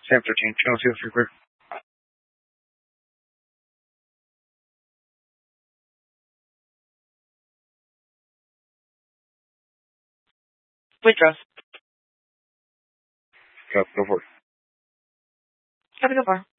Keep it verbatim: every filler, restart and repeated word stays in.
Sam thirteen, channel two, three clear. Waitress. Go, go for it. Have to go far.